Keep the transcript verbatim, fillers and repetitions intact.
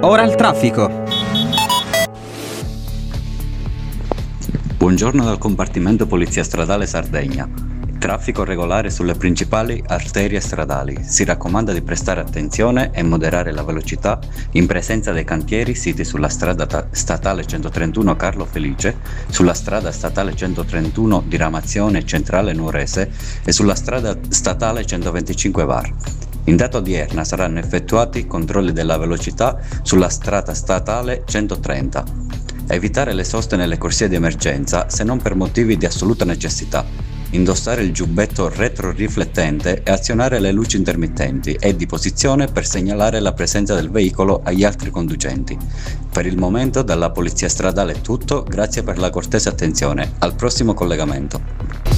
Ora il traffico. Buongiorno dal compartimento Polizia Stradale Sardegna. Traffico regolare sulle principali arterie stradali. Si raccomanda di prestare attenzione e moderare la velocità in presenza dei cantieri siti sulla strada ta- statale centotrentuno Carlo Felice, sulla strada statale centotrentuno diramazione centrale Nuorese e sulla strada statale centoventicinque Var. In data odierna saranno effettuati controlli della velocità sulla strada statale centotrenta. Evitare le soste nelle corsie di emergenza se non per motivi di assoluta necessità. Indossare il giubbetto retroriflettente e azionare le luci intermittenti e di posizione per segnalare la presenza del veicolo agli altri conducenti. Per il momento dalla Polizia Stradale è tutto, grazie per la cortese attenzione. Al prossimo collegamento.